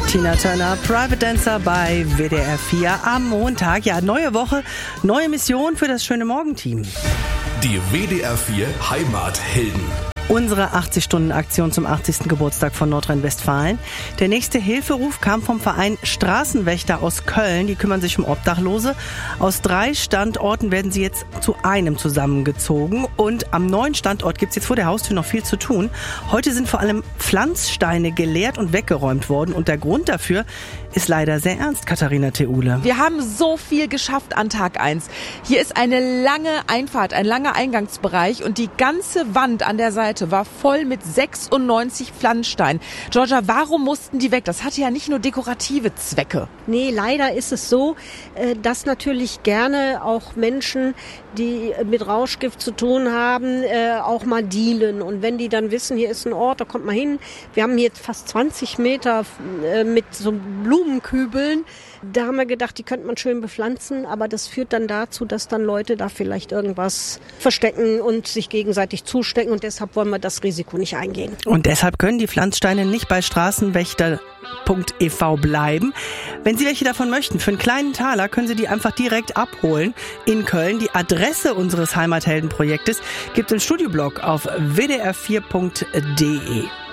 Tina Turner, Private Dancer bei WDR 4 am Montag. Ja, neue Woche, neue Mission für das schöne Morgenteam. Die WDR 4 Heimathelden. Unsere 80-Stunden-Aktion zum 80. Geburtstag von Nordrhein-Westfalen. Der nächste Hilferuf kam vom Verein Straßenwächter aus Köln. Die kümmern sich um Obdachlose. Aus 3 Standorten werden sie jetzt zu einem zusammengezogen. Und am neuen Standort gibt es jetzt vor der Haustür noch viel zu tun. Heute sind vor allem Pflanzsteine geleert und weggeräumt worden. Und der Grund dafür ist leider sehr ernst, Katharina Theule. Wir haben so viel geschafft an Tag 1. Hier ist eine lange Einfahrt, ein langer Eingangsbereich und die ganze Wand an der Seite war voll mit 96 Pflanzsteinen. Georgia, warum mussten die weg? Das hatte ja nicht nur dekorative Zwecke. Nee, leider ist es so, dass natürlich gerne auch Menschen, die mit Rauschgift zu tun haben, auch mal dealen. Und wenn die dann wissen, hier ist ein Ort, da kommt man hin. Wir haben jetzt fast 20 Meter mit so Blumenkübeln. Da haben wir gedacht, die könnte man schön bepflanzen, aber das führt dann dazu, dass dann Leute da vielleicht irgendwas verstecken und sich gegenseitig zustecken und deshalb wollen wir das Risiko nicht eingehen. Und deshalb können die Pflanzsteine nicht bei straßenwächter.ev bleiben. Wenn Sie welche davon möchten, für einen kleinen Taler können Sie die einfach direkt abholen in Köln. Die Adresse unseres Heimatheldenprojektes gibt es im Studioblog auf wdr4.de.